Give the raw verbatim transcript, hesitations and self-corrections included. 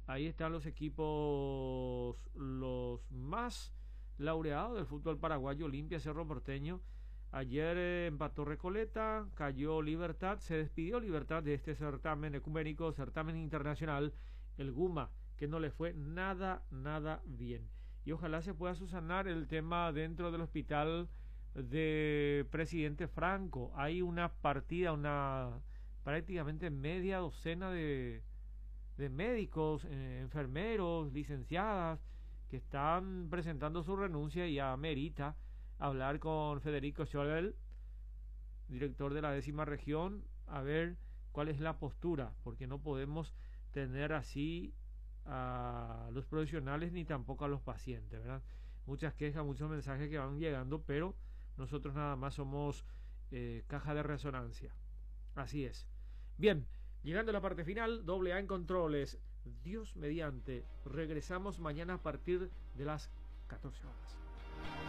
ahí están los equipos, los más laureados del fútbol paraguayo. Olimpia, Cerro Porteño. Ayer eh, empató Recoleta, cayó Libertad, se despidió Libertad de este certamen ecuménico, certamen internacional, el Guma, que no le fue nada, nada bien. Y ojalá se pueda subsanar el tema dentro del hospital de Presidente Franco. Hay una partida, una prácticamente media docena de, de médicos, eh, enfermeros, licenciadas, que están presentando su renuncia y amerita hablar con Federico Schoebel, director de la décima región, a ver cuál es la postura, porque no podemos tener así a los profesionales ni tampoco a los pacientes, ¿verdad? Muchas quejas, muchos mensajes que van llegando, pero nosotros nada más somos eh, caja de resonancia. Así es. Bien, llegando a la parte final, doble A en controles. Dios mediante, regresamos mañana a partir de las catorce horas.